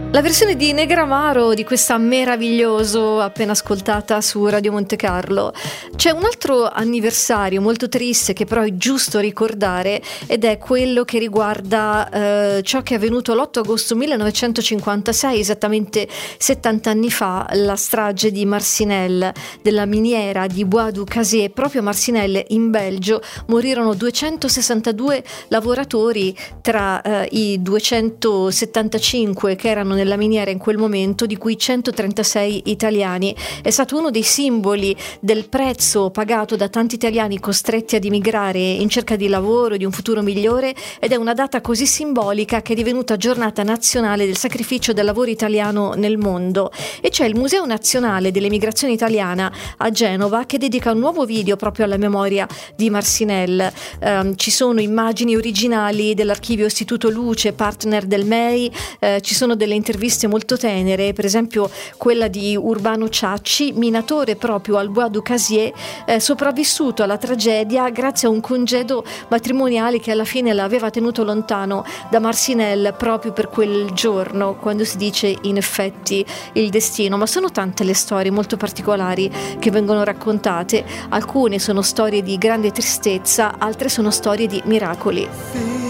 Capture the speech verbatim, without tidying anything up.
La versione di Negramaro di questa meraviglioso appena ascoltata su Radio Monte Carlo. C'è un altro anniversario molto triste che però è giusto ricordare, ed è quello che riguarda eh, ciò che è avvenuto l'otto agosto millenovecentocinquantasei, esattamente settanta anni fa, la strage di Marcinelle, della miniera di Bois du Cazier. Proprio a Marcinelle in Belgio morirono duecentosessantadue lavoratori tra eh, i duecentosettantacinque che erano nella miniera in quel momento, di cui centotrentasei italiani. È stato uno dei simboli del prezzo pagato da tanti italiani costretti ad emigrare in cerca di lavoro e di un futuro migliore, ed è una data così simbolica che è divenuta giornata nazionale del sacrificio del lavoro italiano nel mondo. E c'è il Museo Nazionale dell'Emigrazione Italiana a Genova che dedica un nuovo video proprio alla memoria di Marcinelle. Um, ci sono immagini originali dell'archivio Istituto Luce, partner del M E I, eh, ci sono delle interviste molto tenere, per esempio quella di Urbano Ciacci, minatore proprio al Bois du Cazier, eh, sopravvissuto alla tragedia grazie a un congedo matrimoniale che alla fine l'aveva tenuto lontano da Marcinelle proprio per quel giorno, quando si dice in effetti il destino. Ma sono tante le storie molto particolari che vengono raccontate, alcune sono storie di grande tristezza, altre sono storie di miracoli.